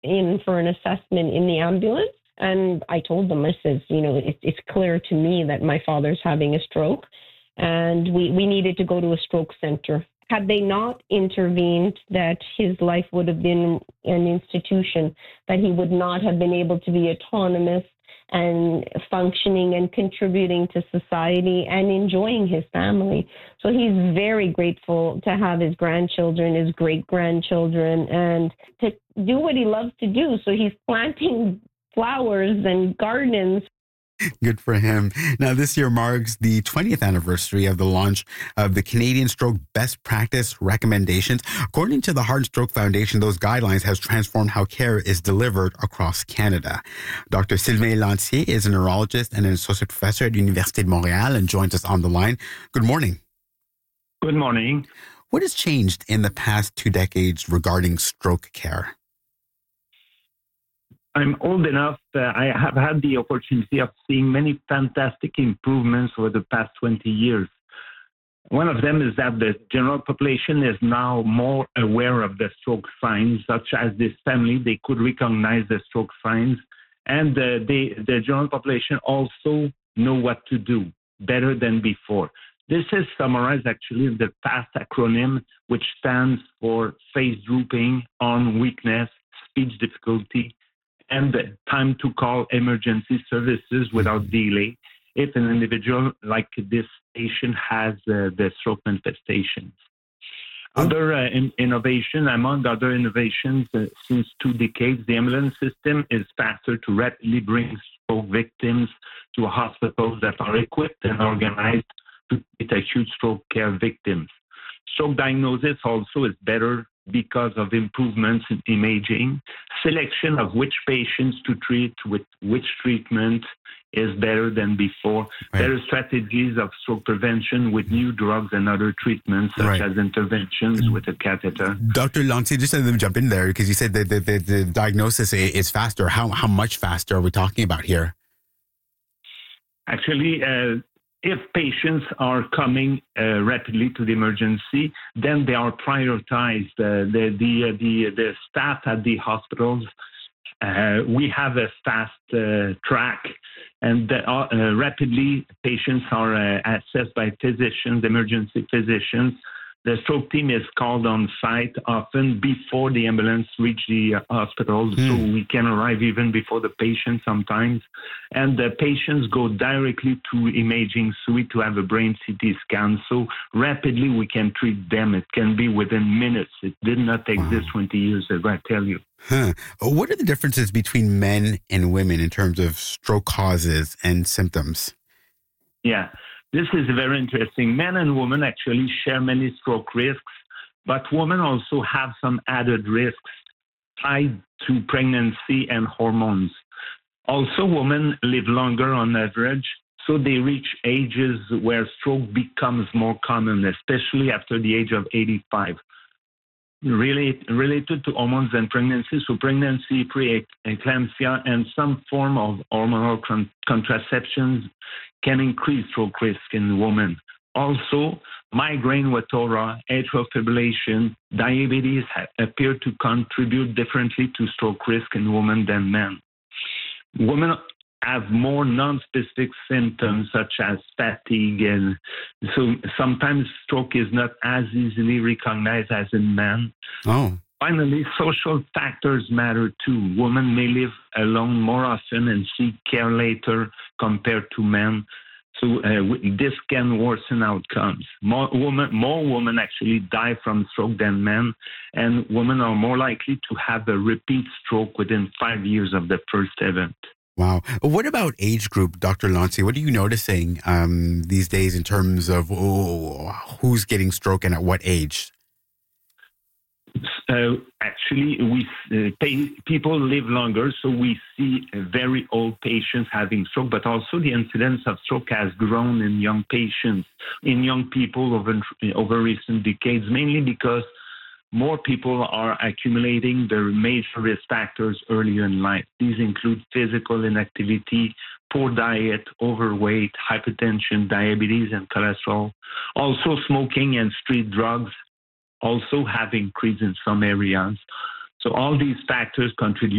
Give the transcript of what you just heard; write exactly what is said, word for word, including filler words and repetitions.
in for an assessment in the ambulance. And I told them, I said, you know, it, it's clear to me that my father's having a stroke, and we, we needed to go to a stroke center. Had they not intervened, that his life would have been an institution, that he would not have been able to be autonomous and functioning and contributing to society and enjoying his family. So he's very grateful to have his grandchildren, his great-grandchildren, and to do what he loves to do. So he's planting flowers and gardens. Good for him. Now, this year marks the twentieth anniversary of the launch of the Canadian Stroke Best Practice Recommendations. According to the Heart and Stroke Foundation, those guidelines has transformed how care is delivered across Canada. Doctor Sylvain Lantier is a neurologist and an associate professor at Université de Montréal and joins us on the line. Good morning. Good morning. What has changed in the past two decades regarding stroke care? I'm old enough. Uh, I have had the opportunity of seeing many fantastic improvements over the past twenty years. One of them is that the general population is now more aware of the stroke signs, such as this family. They could recognize the stroke signs, and uh, they, the general population also know what to do better than before. This is summarized actually in the FAST acronym, which stands for face drooping, arm weakness, speech difficulty, and the time to call emergency services without delay if an individual like this patient has uh, the stroke manifestations. Other uh, in- innovation, among other innovations, uh, since two decades, the ambulance system is faster to rapidly bring stroke victims to hospitals that are equipped and organized to treat acute stroke care victims. Stroke diagnosis also is better because of improvements in imaging. Selection of which patients to treat with which treatment is better than before. Right. Better strategies of stroke prevention with new drugs and other treatments, such right. as interventions with a catheter. Doctor Lantier, just let them jump in there, because you said that the, the, the diagnosis is faster. How, how much faster are we talking about here? Actually, uh, if patients are coming uh, rapidly to the emergency, then they are prioritized. Uh, the, the, the, the staff at the hospitals, uh, we have a fast uh, track, and uh, uh, rapidly patients are uh, assessed by physicians, emergency physicians. The stroke team is called on site often before the ambulance reach the uh, hospital, mm. so we can arrive even before the patient sometimes. And the patients go directly to imaging suite to have a brain C T scan. So rapidly we can treat them. It can be within minutes. It did not exist wow. twenty years ago, I tell you. Huh. What are the differences between men and women in terms of stroke causes and symptoms? Yeah. This is very interesting. Men and women actually share many stroke risks, but women also have some added risks tied to pregnancy and hormones. Also, women live longer on average, so they reach ages where stroke becomes more common, especially after the age of eighty-five. Relate, related to hormones and pregnancy, so pregnancy, pre-eclampsia, and some form of hormonal con- contraceptions can increase stroke risk in women. Also, migraine with aura, atrial fibrillation, diabetes ha- appear to contribute differently to stroke risk in women than men. Women have more non-specific symptoms such as fatigue, and so sometimes stroke is not as easily recognized as in men. Oh. Finally, social factors matter too. Women may live alone more often and seek care later compared to men. So uh, this can worsen outcomes. More women, more women actually die from stroke than men, and women are more likely to have a repeat stroke within five years of the first event. Wow. What about age group, Doctor Lantier? What are you noticing um, these days in terms of oh, who's getting stroke and at what age? Uh, actually, we uh, pay, people live longer, so we see uh, very old patients having stroke, but also the incidence of stroke has grown in young patients, in young people over, over recent decades, mainly because more people are accumulating the major risk factors earlier in life. These include physical inactivity, poor diet, overweight, hypertension, diabetes, and cholesterol. Also, smoking and street drugs also have increased in some areas. So all these factors contribute